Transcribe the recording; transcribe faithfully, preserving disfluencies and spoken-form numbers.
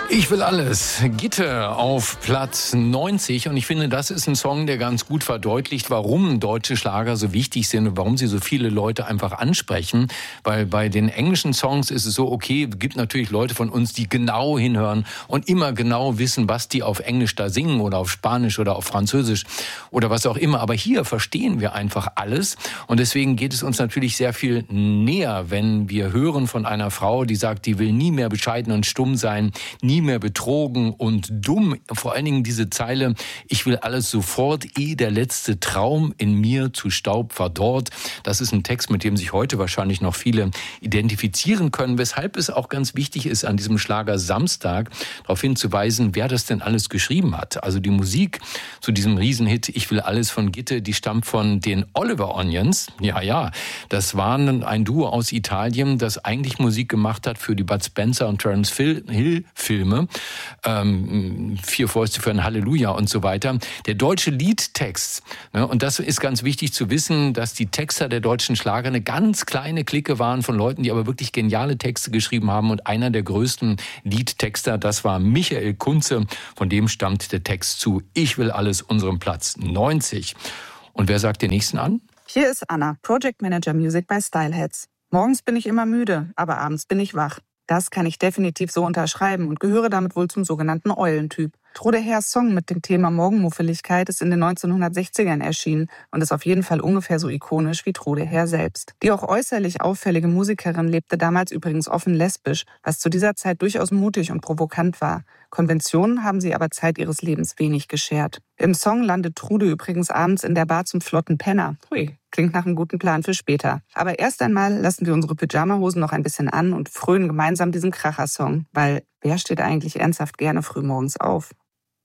Ich will alles. Gitte auf Platz neunzig. Und ich finde, das ist ein Song, der ganz gut verdeutlicht, warum deutsche Schlager so wichtig sind und warum sie so viele Leute einfach ansprechen. Weil bei den englischen Songs ist es so, okay, es gibt natürlich Leute von uns, die genau hinhören und immer genau wissen, was die auf Englisch da singen oder auf Spanisch oder auf Französisch oder was auch immer. Aber hier verstehen wir einfach alles. Und deswegen geht es uns natürlich sehr viel näher, wenn wir hören von einer Frau, die sagt, die will nie mehr bescheiden und stumm sein, nie mehr betrogen und dumm. Vor allen Dingen diese Zeile, ich will alles sofort, ehe der letzte Traum in mir zu Staub verdorrt. Das ist ein Text, mit dem sich heute wahrscheinlich noch viele identifizieren können, weshalb es auch ganz wichtig ist, an diesem Schlager Samstag darauf hinzuweisen, wer das denn alles geschrieben hat. Also die Musik zu diesem Riesenhit Ich will alles von Gitte, die stammt von den Oliver Onions. Ja, ja, das waren ein Duo aus Italien, das eigentlich Musik gemacht hat für die Bud Spencer und Terence Hill Filme. Ähm, Vier Fäuste für ein Halleluja und so weiter. Der deutsche Liedtext, ne, und das ist ganz wichtig zu wissen, dass die Texter der deutschen Schlager eine ganz kleine Clique waren von Leuten, die aber wirklich geniale Texte geschrieben haben. Und einer der größten Liedtexter, das war Michael Kunze. Von dem stammt der Text zu Ich will alles, unserem Platz neunzig. Und wer sagt den nächsten an? Hier ist Anna, Project Manager Music bei Styleheads. Morgens bin ich immer müde, aber abends bin ich wach. Das kann ich definitiv so unterschreiben und gehöre damit wohl zum sogenannten Eulentyp. Trude Herrs Song mit dem Thema Morgenmuffeligkeit ist in den neunzehnhundertsechzigern erschienen und ist auf jeden Fall ungefähr so ikonisch wie Trude Herr selbst. Die auch äußerlich auffällige Musikerin lebte damals übrigens offen lesbisch, was zu dieser Zeit durchaus mutig und provokant war. Konventionen haben sie aber Zeit ihres Lebens wenig geschert. Im Song landet Trude übrigens abends in der Bar zum flotten Penner. Hui, klingt nach einem guten Plan für später. Aber erst einmal lassen wir unsere Pyjamahosen noch ein bisschen an und frönen gemeinsam diesen Kracher-Song, weil wer steht eigentlich ernsthaft gerne frühmorgens auf?